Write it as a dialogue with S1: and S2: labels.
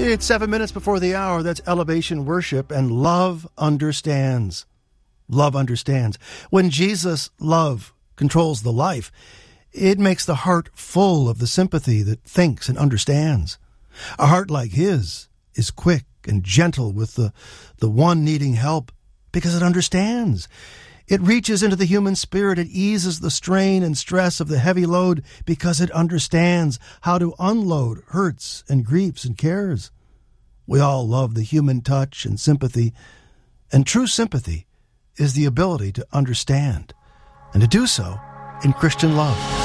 S1: It's 7 minutes before the hour. That's Elevation Worship, and love understands. Love understands. When Jesus' love controls the life, it makes the heart full of the sympathy that thinks and understands. A heart like his is quick and gentle with the one needing help because it understands. It reaches into the human spirit. It eases the strain and stress of the heavy load because it understands how to unload hurts and griefs and cares. We all love the human touch and sympathy, and true sympathy is the ability to understand and to do so in Christian love.